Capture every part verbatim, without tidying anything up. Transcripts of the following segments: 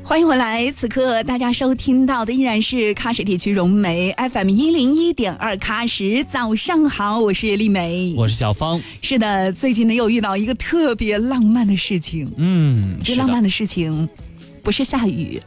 欢迎回来，此刻大家收听到的依然是喀什地区融媒 F M 一零一点二喀什。早上好，我是丽梅， 我是小芳。 是的，最近呢又遇到一个特别浪漫的事情。嗯，这浪漫的事情不是下雨，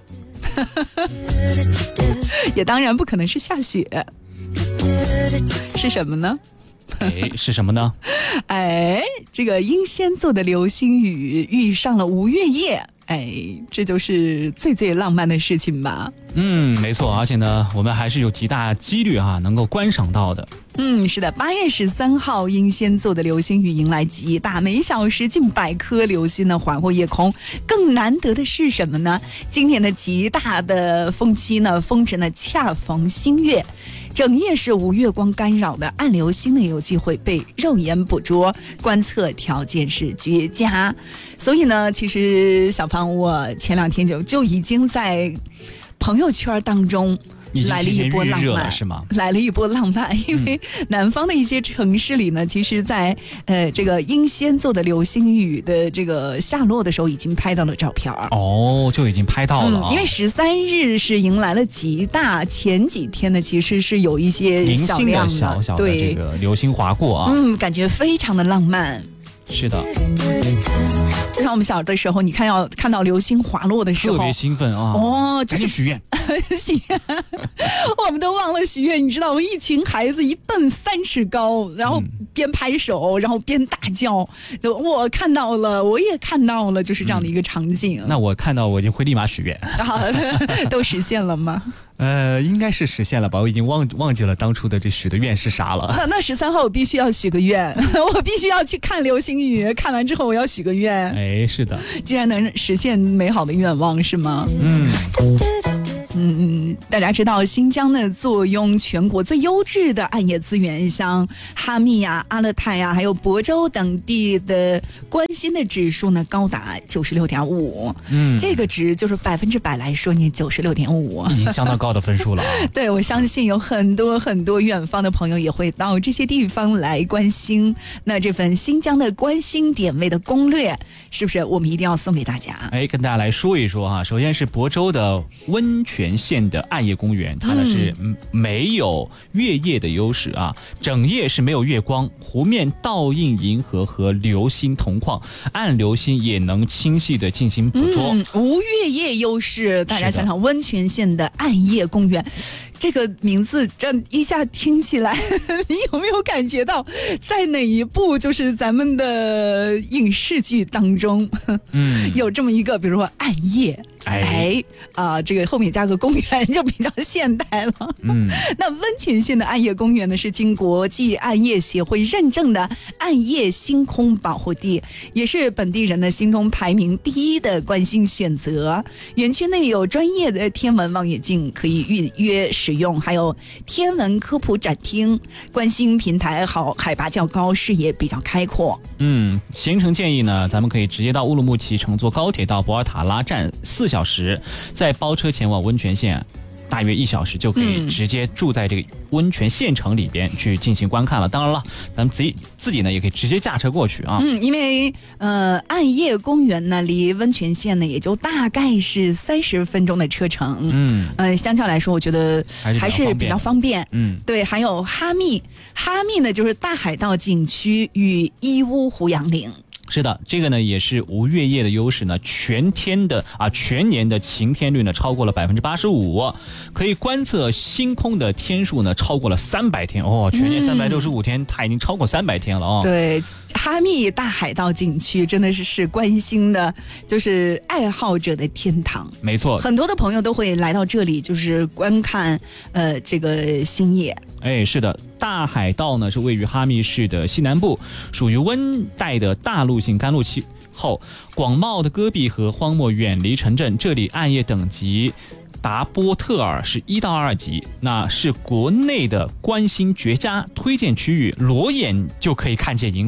也当然不可能是下雪，是什么呢？ 哎，是什么呢？ 哎，这个英仙座的流星雨遇上了吴月夜。哎，这就是最最浪漫的事情吧。 嗯，没错，而且呢，我们还是有极大几率哈、啊、能够观赏到的。 嗯，是的，八月十三号，英仙座的流星雨迎来极大，每小时近百颗流星呢环过夜空。更难得的是什么呢？今年的极大的风期呢，风值呢恰逢新月。整夜是无月光干扰的暗流星呢，有机会被肉眼捕捉，观测条件是绝佳。所以呢，其实小芳我前两天就就已经在朋友圈当中来了一波浪漫， 是吗？ 来了一波浪漫，因为南方的一些城市里呢，其实在呃这个英仙座的流星雨的这个下落的时候，已经拍到了照片哦，就已经拍到了、哦嗯。因为十三日是迎来了极大，前几天呢其实是有一些小量的小小的这个流星划过啊， 嗯，感觉非常的浪漫。 是的， 就像我们小的时候，你看要看到流星滑落的时候， 特别兴奋啊！ 哦， 赶紧许愿， 许愿，我们都忘了许愿。你知道，我们一群孩子一蹦三尺高，然后边拍手，然后边大叫。我看到了，我也看到了，就是这样的一个场景。 嗯、那我看到，我就会立马许愿。 都实现了吗？ 呃，应该是实现了吧，我已经忘忘记了当初的这许的愿是啥了。 那那十三号我必须要许个愿，我必须要去看流星雨，看完之后我要许个愿。 哎，是的， 既然能实现美好的愿望，是吗？ 嗯。 嗯，大家知道新疆呢坐拥全国最优质的暗夜资源，像哈密呀、阿勒泰呀，还有亳州等地的观星的指数呢高达九十六点五。嗯，这个值就是百分之百来说，你九十六点五， 已经相当高的分数了、啊。 对，我相信有很多很多远方的朋友也会到这些地方来观星。那这份新疆的观星点位的攻略，是不是我们一定要送给大家？ 哎，跟大家来说一说哈。首先是亳州的温泉县的暗夜公园，它呢是没有月夜的优势啊，整夜是没有月光，湖面倒映银河和流星同框，暗流星也能清晰的进行捕捉、 嗯、无月夜优势。大家想想温泉县的暗夜公园，这个名字这一下听起来你有没有感觉到在哪一部就是咱们的影视剧当中嗯，有这么一个比如说暗夜，哎啊、呃，这个后面加个公园就比较现代了。嗯，那温泉县的暗夜公园呢，是经国际暗夜协会认证的暗夜星空保护地，也是本地人的心中排名第一的观星选择。园区内有专业的天文望远镜可以预约使用，还有天文科普展厅，观星平台好，海拔较高，视野比较开阔。 嗯，行程建议呢，咱们可以直接到乌鲁木齐，乘坐高铁到博尔塔拉站四小时，再包车前往温泉县，大约一小时就可以直接住在这个温泉县城里边去进行观看了。当然了，咱们自己自己呢也可以直接驾车过去啊。 嗯，因为呃暗夜公园呢离温泉县呢也就大概是三十分钟的车程。嗯，呃相较来说，我觉得还是比较方便。嗯，对，还有哈密，哈密呢就是大海盗景区与伊乌胡杨岭。 是的，这个呢也是无月夜的优势呢，全天的啊全年的晴天率呢超过了百分之八十五，可以观测星空的天数呢超过了三百天哦，全年三百六十五天，它已经超过三百天了哦。 对，哈密大海盗景区真的是是观星的，就是爱好者的天堂。 没错， 很多的朋友都会来到这里，就是观看呃这个星夜。 哎，是的，大海盗呢是位于哈密市的西南部，属于温带的大陆性干露气候，广袤的戈壁和荒漠远离城镇，这里暗夜等级达波特尔是一到二级，那是国内的观星绝佳推荐区域，裸眼就可以看见银河。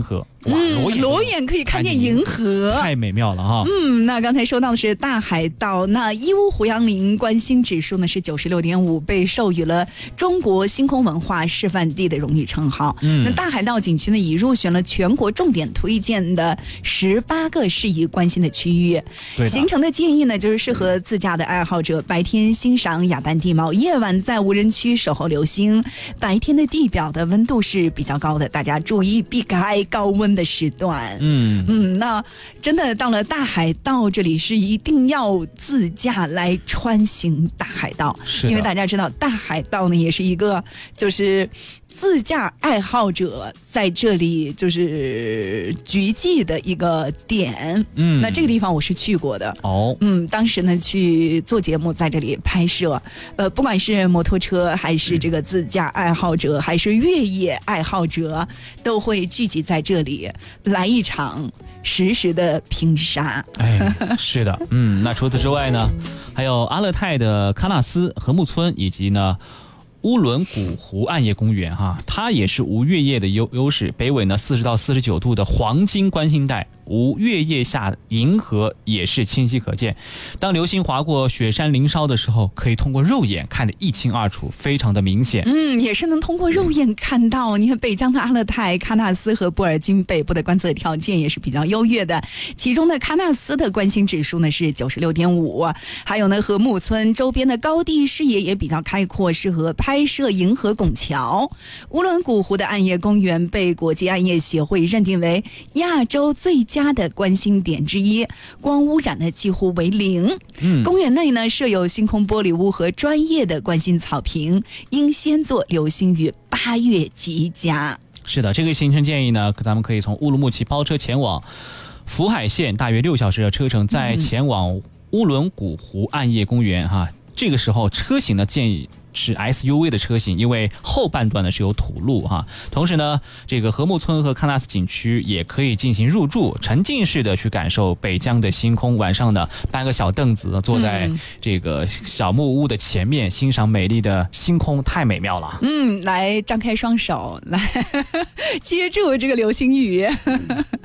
哇，裸眼裸眼可以看见银河， 太美妙了哈。 嗯，那刚才说到的是大海道，那义乌胡杨林观星指数呢是九十六点五，被授予了中国星空文化示范地的荣誉称号。嗯，那大海道景区呢已入选了全国重点推荐的十八个适宜观星的区域。行程的建议呢就是适合自驾的爱好者，白天欣赏雅丹地貌，夜晚在无人区守候流星。白天的地表的温度是比较高的，大家注意避开高温的时段。嗯嗯，那真的到了大海道这里是一定要自驾来穿行大海道，因为大家知道大海道呢也是一个就是自驾爱好者在这里就是聚集的一个点。嗯，那这个地方我是去过的哦。嗯，当时呢去做节目在这里拍摄，呃，不管是摩托车还是这个自驾爱好者，还是越野爱好者，都会聚集在这里来一场实时的拼杀。 哎，是的，嗯，那除此之外呢，还有阿勒泰的喀纳斯禾木村以及呢。乌伦古湖暗夜公园哈，它也是无月夜的优优势。北纬呢四十到四十九度的黄金观星带，无月夜下银河也是清晰可见。当流星划过雪山林梢的时候，可以通过肉眼看得一清二楚，非常的明显。 嗯，也是能通过肉眼看到。你看北疆的阿勒泰、喀纳斯和布尔津北部的观测条件也是比较优越的。其中呢，喀纳斯的观星指数呢是九十六点五，还有呢禾木村周边的高地视野也比较开阔，适合拍。拍摄银河拱桥。乌伦古湖的暗夜公园被国际暗夜协会认定为亚洲最佳的观星点之一，光污染呢几乎为零。嗯，公园内呢设有星空玻璃屋和专业的观星草坪，应先做流星雨八月极佳。 是的，这个行程建议呢，咱们可以从乌鲁木齐包车前往福海县，大约六小时的车程，再前往乌伦古湖暗夜公园哈。这个时候车型呢建议是 S U V 的车型，因为后半段呢是有土路哈。同时呢，这个禾木村和喀纳斯景区也可以进行入住，沉浸式的去感受北疆的星空。晚上呢，搬个小凳子，坐在这个小木屋的前面，欣赏美丽的星空，太美妙了。 嗯，来张开双手，来接住这个流星雨。